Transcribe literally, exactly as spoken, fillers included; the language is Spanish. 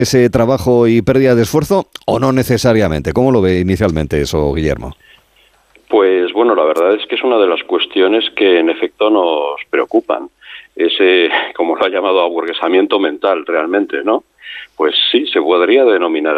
ese trabajo y pérdida de esfuerzo o no necesariamente? ¿Cómo lo ve inicialmente eso, Guillermo? Pues bueno, la verdad es que es una de las cuestiones que en efecto nos preocupan. Ese, como lo ha llamado, aburguesamiento mental realmente, ¿no? Pues sí, se podría denominar